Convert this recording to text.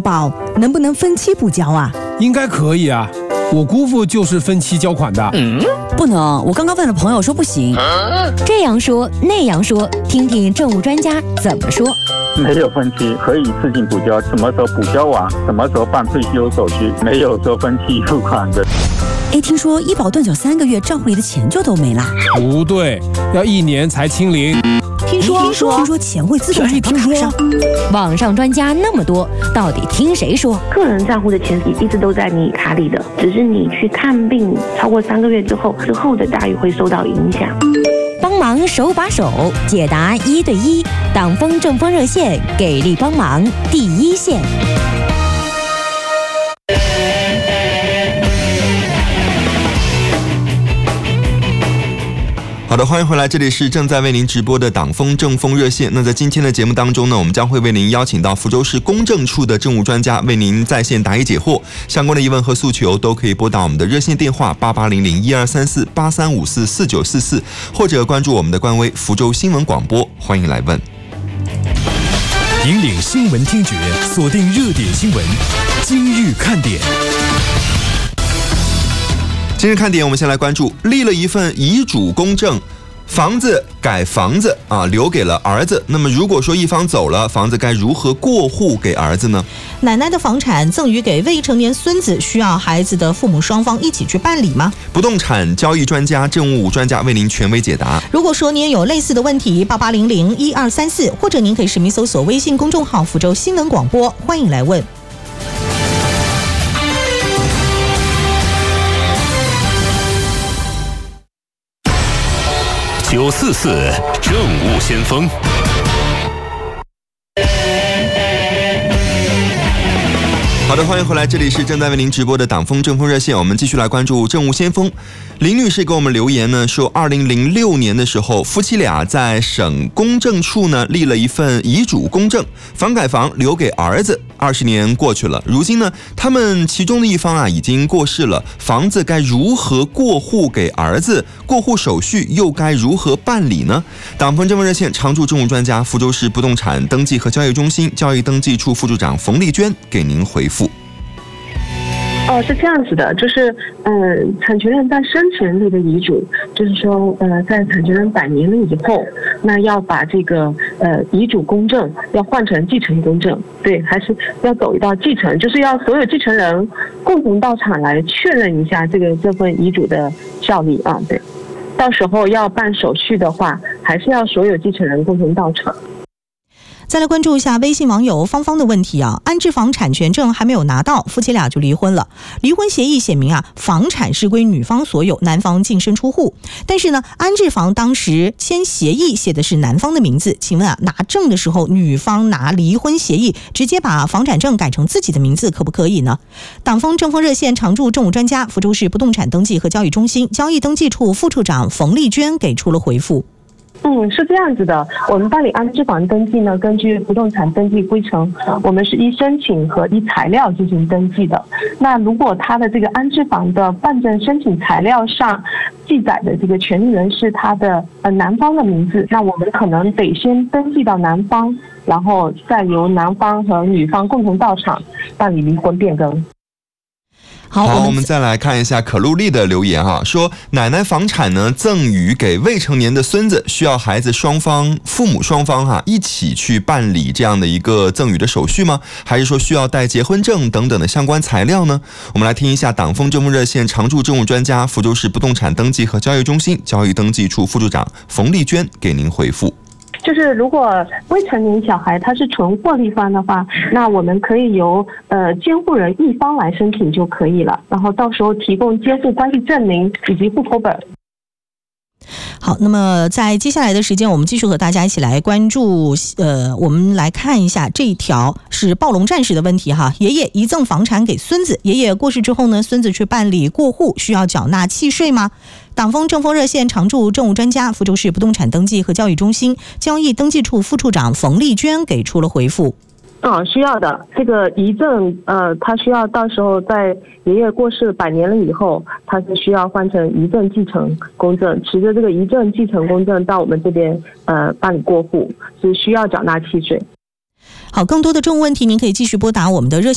保，能不能分期补交啊？ 应该可以啊，我姑父就是分期交款的。 不能，我刚刚问了朋友说不行。 这样说那样说，听听政务专家怎么说。 没有分期，可以一次性补交，什么时候补交完，什么时候办退休手续，没有说分期付款的。 听说医保断缴3个月，账户里的钱就都没了。 不对，要1年才清零。 听说钱会自动转到卡上。 网上专家那么多，到底听谁说？ 个人账户的钱一直都在你卡里的，只是你去看病超过3个月之后的待遇会受到影响。 帮忙手把手解答1对1，党风政风热线给力帮忙第一线。 好的，欢迎回来，这里是正在为您直播的党风政风热线。那在今天的节目当中呢，我们将会为您邀请到福州市公证处的政务专家为您在线答疑解惑，相关的疑问和诉求都可以拨打我们的热线电话8800123483544944，或者关注我们的官微福州新闻广播，欢迎来问。 引领新闻听觉，锁定热点新闻，今日看点。 今日看点，我们先来关注立了一份遗嘱公证，房子改房子留给了儿子。那么如果说一方走了，房子该如何过户给儿子呢？ 奶奶的房产赠与给未成年孙子，需要孩子的父母双方一起去办理吗？ 不动产交易专家、政务专家为您权威解答。 如果说您也有类似的问题，88001234，或者您可以实名搜索微信公众号福州新闻广播，欢迎来问。 944政务先锋。 好的，欢迎回来，这里是正在为您直播的党风政风热线，我们继续来关注政务先锋。林女士给我们留言呢，说2006年的时候，夫妻俩在省公证处呢立了一份遗嘱公证，房改房留给儿子。20年过去了，如今呢，他们其中的一方已经过世了，房子该如何过户给儿子？过户手续又该如何办理呢？党风政风热线常驻政务专家、福州市不动产登记和交易中心交易登记处副处长冯丽娟给您回复。 是这样子的，就是产权人在生前立的遗嘱，就是说在产权人100年了以后，那要把这个遗嘱公证要换成继承公证，对，还是要走一道继承，就是要所有继承人共同到场来确认一下这份遗嘱的效力啊，对，到时候要办手续的话，还是要所有继承人共同到场。 再来关注一下微信网友芳芳的问题安置房产权证还没有拿到，夫妻俩就离婚了。离婚协议写明房产是归女方所有，男方净身出户。但是呢，安置房当时签协议写的是男方的名字，请问拿证的时候，女方拿离婚协议直接把房产证改成自己的名字，可不可以呢？党风政风热线常驻政务专家、福州市不动产登记和交易中心交易登记处副处长冯丽娟给出了回复。 是这样子的，我们办理安置房登记呢，根据不动产登记规程，我们是依申请和依材料进行登记的。那如果他的这个安置房的办证申请材料上记载的这个权利人是他的男方的名字，那我们可能得先登记到男方，然后再由男方和女方共同到场办理离婚变更。 好，我们再来看一下可露丽的留言说奶奶房产呢赠与给未成年的孙子，需要孩子父母双方一起去办理这样的一个赠与的手续吗？还是说需要带结婚证等等的相关材料呢？我们来听一下党风政风热线常驻政务专家、福州市不动产登记和交易中心交易登记处副处长冯丽娟给您回复。 就是如果未成年小孩他是纯获利方的话，那我们可以由监护人一方来申请就可以了，然后到时候提供监护关系证明以及户口本。 好，那么在接下来的时间，我们继续和大家一起来关注我们来看一下这一条是暴龙战士的问题爷爷遗赠房产给孙子，爷爷过世之后呢，孙子去办理过户需要缴纳契税吗？党风政风热线常驻政务专家、福州市不动产登记和交易中心交易登记处副处长冯丽娟给出了回复。 需要的。这个遗赠，他需要到时候在爷爷过世100年了以后，他是需要换成遗赠继承公证，持着这个遗赠继承公证到我们这边办理过户，是需要缴纳契税。 好，更多的政务问题您可以继续拨打我们的热线